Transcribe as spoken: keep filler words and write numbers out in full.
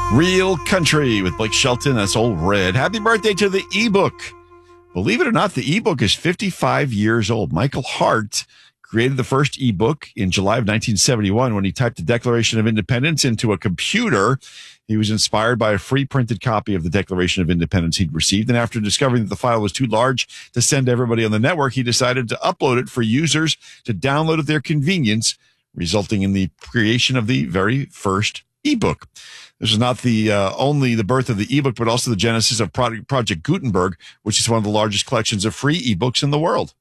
Real Country with Blake Shelton. That's Old Red. Happy birthday to the ebook. Believe it or not, the ebook is fifty-five years old. Michael Hart created the first ebook in July of nineteen seventy-one when he typed the Declaration of Independence into a computer. He was inspired by a free printed copy of the Declaration of Independence he'd received. And after discovering that the file was too large to send to everybody on the network, he decided to upload it for users to download at their convenience, resulting in the creation of the very first ebook. This is not the uh, only the birth of the ebook, but also the genesis of Project Gutenberg, which is one of the largest collections of free ebooks in the world.